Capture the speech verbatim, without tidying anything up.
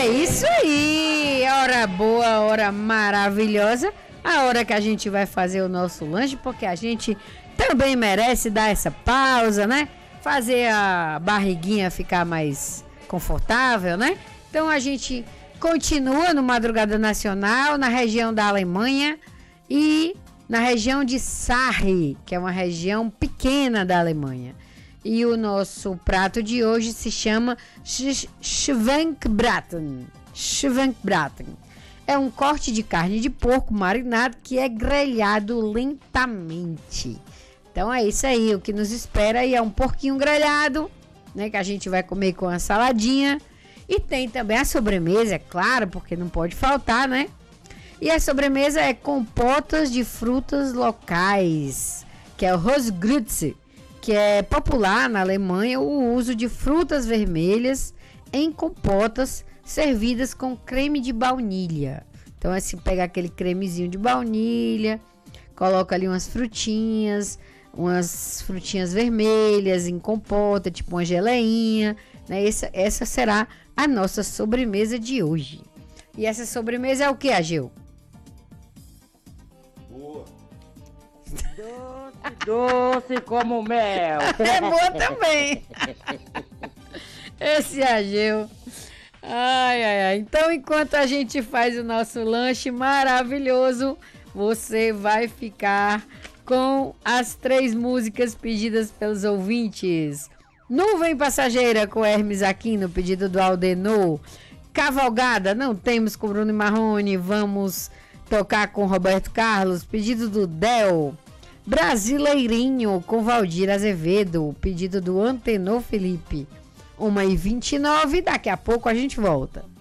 É isso aí, hora boa, hora maravilhosa, a hora que a gente vai fazer o nosso lanche, porque a gente também merece dar essa pausa, né? Fazer a barriguinha ficar mais confortável, né? Então a gente continua no Madrugada Nacional, na região da Alemanha e na região de Sarre, que é uma região pequena da Alemanha. E o nosso prato de hoje se chama Schwenkbraten. Schwenkbraten. É um corte de carne de porco marinado que é grelhado lentamente. Então é isso aí, o que nos espera aí é um porquinho grelhado, né, que a gente vai comer com a saladinha. E tem também a sobremesa, é claro, porque não pode faltar, né? E a sobremesa é compotas de frutas locais, que é o Rosgrütze, que é popular na Alemanha o uso de frutas vermelhas em compotas servidas com creme de baunilha. Então é assim, pega aquele cremezinho de baunilha, coloca ali umas frutinhas, umas frutinhas vermelhas em compota, tipo uma geleinha, né? Essa, essa será a nossa sobremesa de hoje. E essa sobremesa é o que, Ageu? Boa. Doce como mel. É boa também. Esse Ageu. Ai, ai, ai. Então, enquanto a gente faz o nosso lanche maravilhoso, você vai ficar com as três músicas pedidas pelos ouvintes. Nuvem Passageira com Hermes Aquino, pedido do Aldenor. Cavalgada, não temos com Bruno Marrone, vamos tocar com Roberto Carlos, pedido do Del. Brasileirinho com Valdir Azevedo, pedido do Antenor Felipe. uma e vinte e nove, daqui a pouco a gente volta.